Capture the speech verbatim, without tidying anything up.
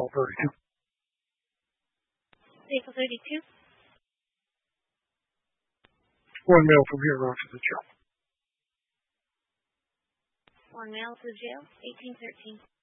Vehicle thirty-two. Vehicle thirty-two. One male from here on to the jail. One male to the jail, eighteen thirteen.